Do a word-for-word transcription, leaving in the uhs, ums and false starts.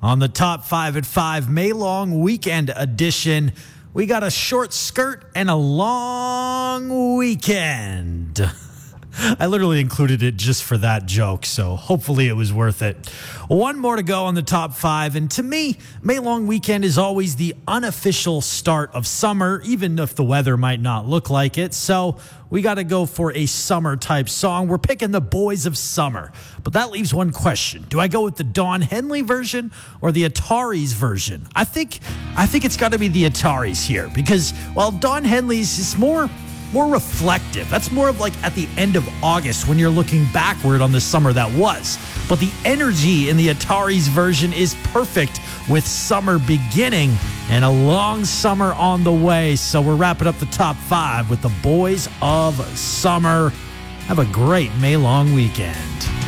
On the top five at five, May Long Weekend Edition, we got a short skirt and a long weekend. I literally included it just for that joke, so hopefully it was worth it. One more to go on the top five, and to me, May Long Weekend is always the unofficial start of summer, even if the weather might not look like it, so we got to go for a summer-type song. We're picking the Boys of Summer, but that leaves one question. Do I go with the Don Henley version or the Ataris version? I think I think it's got to be the Ataris here, because while Don Henley's is more... more reflective. That's more of like at the end of August when you're looking backward on the summer that was. But the energy in the Ataris version is perfect with summer beginning and a long summer on the way. So we're wrapping up the top five with the Boys of Summer. Have a great May Long weekend.